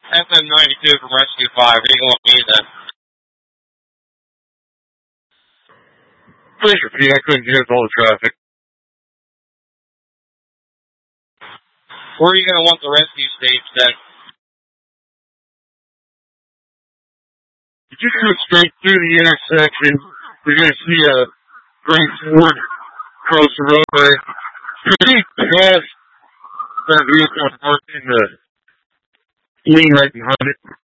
FM92 from Rescue 5. Where you want me then? Please repeat, I couldn't hear all the traffic. Where are you going to want the rescue stage then? If you go straight through the intersection, you're going to see a gray Ford across the roadway. Pretty fast. That vehicle parked in the lane right behind it.